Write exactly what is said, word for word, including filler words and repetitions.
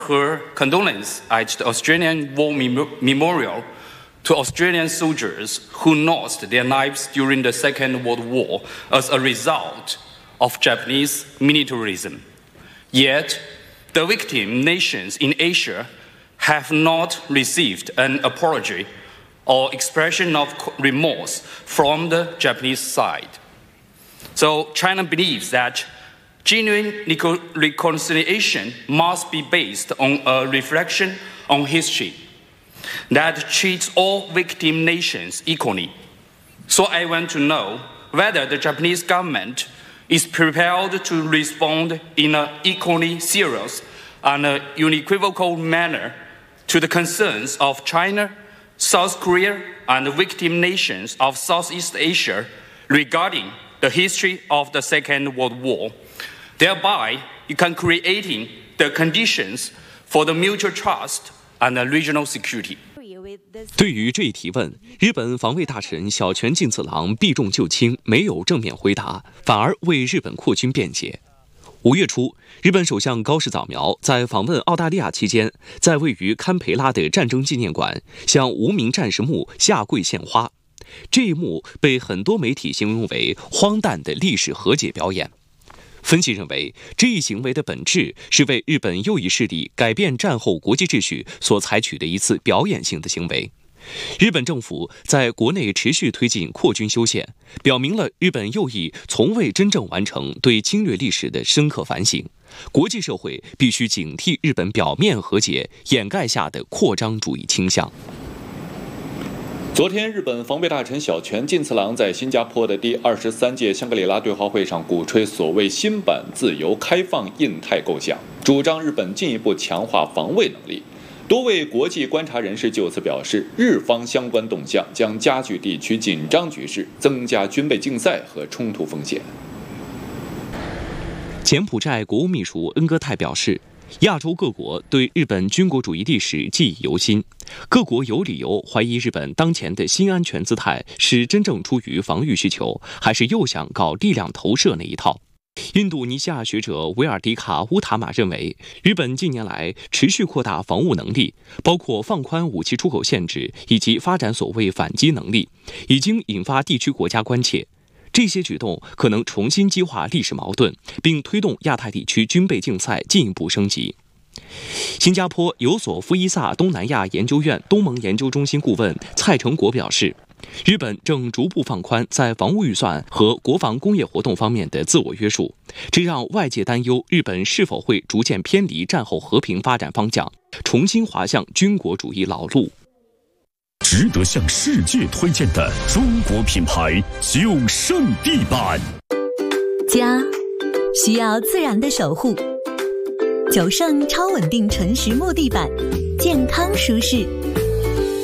her condolence at the Australian War Memorial to Australian soldiers who lost their lives during the Second World War as a result of Japanese militarism. Yet, the victim nations in Asia have not received an apology or expression of remorse from the Japanese side. So China believes that genuine reconciliation must be based on a reflection on history that treats all victim nations equally. So I want to know whether the Japanese government is prepared to respond in an equally serious and unequivocal manner to the concerns of China, South Korea, and the victim nations of Southeast Asia regarding the history of the Second World War. Thereby, you can creating the conditions for the mutual trust and the regional security. 对于这一提问，日本防卫大臣小泉进次郎避重就轻，没有正面回答，反而为日本扩军辩解。五月初，日本首相高市早苗在访问澳大利亚期间，在位于堪培拉的战争纪念馆向无名战士墓下跪献花。这一幕被很多媒体形容为荒诞的历史和解表演。分析认为，这一行为的本质是为日本右翼势力改变战后国际秩序所采取的一次表演性的行为。日本政府在国内持续推进扩军修宪，表明了日本右翼从未真正完成对侵略历史的深刻反省。国际社会必须警惕日本表面和解掩盖下的扩张主义倾向。 昨天，日本防卫大臣小泉进次郎在新加坡的第二十三届香格里拉对话会上鼓吹所谓新版自由开放印太构想，主张日本进一步强化防卫能力。多位国际观察人士就此表示，日方相关动向将加剧地区紧张局势，增加军备竞赛和冲突风险。 柬埔寨国务秘书恩戈泰表示，亚洲各国对日本军国主义历史记忆犹新，各国有理由怀疑日本当前的新安全姿态是真正出于防御需求，还是又想搞力量投射那一套。印度尼西亚学者维尔迪卡·乌塔玛认为，日本近年来持续扩大防务能力，包括放宽武器出口限制以及发展所谓反击能力，已经引发地区国家关切。这些举动可能重新激化历史矛盾，并推动亚太地区军备竞赛进一步升级。新加坡有所夫伊萨东南亚研究院东盟研究中心顾问蔡成国表示，日本正逐步放宽在防务预算和国防工业活动方面的自我约束，这让外界担忧日本是否会逐渐偏离战后和平发展方向，重新滑向军国主义老路。 值得向世界推荐的中国品牌九胜地板， 家需要自然的守护，九胜超稳定纯实木地板，健康舒适，